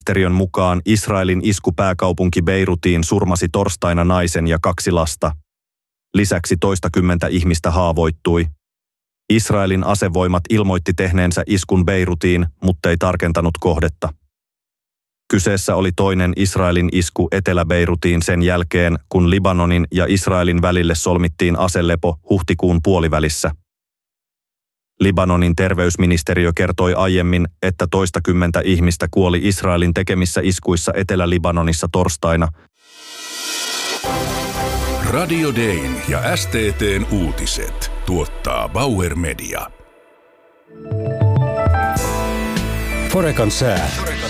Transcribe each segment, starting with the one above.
Ministeriön mukaan Israelin isku pääkaupunki Beirutiin surmasi torstaina naisen ja 2 lasta. Lisäksi toistakymmentä ihmistä haavoittui. Israelin asevoimat ilmoitti tehneensä iskun Beirutiin, mutta ei tarkentanut kohdetta. Kyseessä oli toinen Israelin isku Etelä-Beirutiin sen jälkeen, kun Libanonin ja Israelin välille solmittiin aselepo huhtikuun puolivälissä. Libanonin terveysministeriö kertoi aiemmin, että toistakymmentä ihmistä kuoli Israelin tekemissä iskuissa Etelä-Libanonissa torstaina. Radio Dayn ja STT:n uutiset tuottaa Bauer Media. Forekan sää.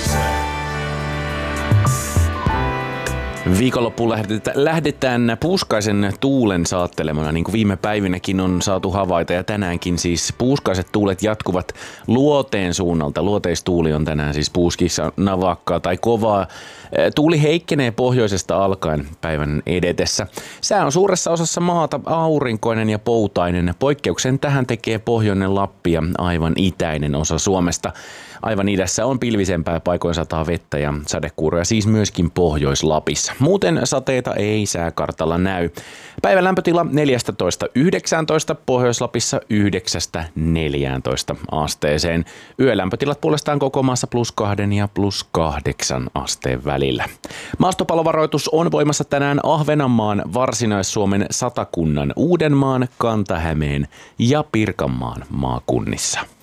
Viikonloppuun lähdetään puuskaisen tuulen saattelemana, niin kuin viime päivinäkin on saatu havaita, ja tänäänkin siis puuskaiset tuulet jatkuvat luoteen suunnalta. Luoteistuuli on tänään siis puuskissa navakkaa tai kovaa. Tuuli heikkenee pohjoisesta alkaen päivän edetessä. Sää on suuressa osassa maata aurinkoinen ja poutainen. Poikkeuksen tähän tekee pohjoinen Lappi ja aivan itäinen osa Suomesta. Aivan idässä on pilvisempää, paikoin sataa vettä ja sadekuuroja, siis myöskin Pohjois-Lapissa. Muuten sateita ei sääkartalla näy. Päivän lämpötila 14–19, Pohjois-Lapissa 9–14 asteeseen. Yölämpötilat puolestaan koko maassa +2 ja +8 asteen välillä. Maastopalovaroitus on voimassa tänään Ahvenanmaan, Varsinais-Suomen, Satakunnan, Uudenmaan, Kanta-Hämeen ja Pirkanmaan maakunnissa.